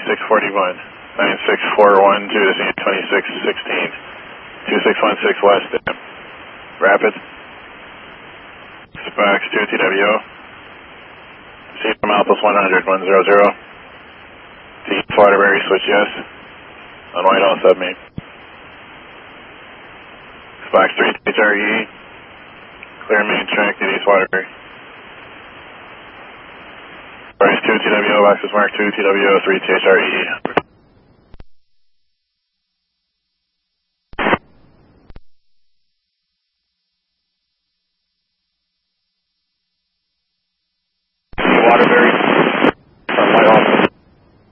9641. 96412 to scene 2616. 2616 west. Rapid. Spox 2 TWO. Scene from Alpha 100, 100. To East Waterbury, switch yes. On Whitehall, submit. Spox 3 HRE. Clear main track to East Waterbury. Bryce 2 TWO, boxes marked 2 TWO, 3 THRE.